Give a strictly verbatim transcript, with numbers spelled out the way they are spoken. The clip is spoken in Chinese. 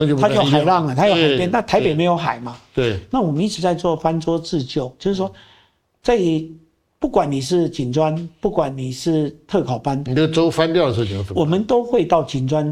它有海浪啊，它有海边，那台北没有海嘛。 对。 那我们一直在做翻桌自救，就是说，在不管你是警专，不管你是特考班， 你的州翻掉的时候，你要怎么？ 我们都会到警专